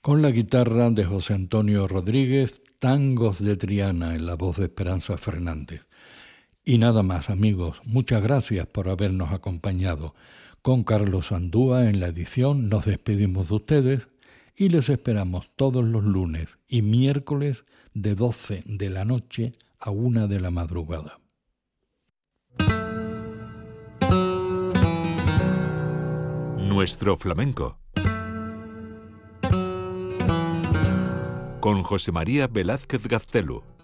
Con la guitarra de José Antonio Rodríguez, Tangos de Triana en la voz de Esperanza Fernández. Y nada más, amigos, muchas gracias por habernos acompañado. Con Carlos Andúa en la edición nos despedimos de ustedes y les esperamos todos los lunes y miércoles de 12 de la noche a 1 de la madrugada. Nuestro flamenco. Con José María Velázquez Gaztelu.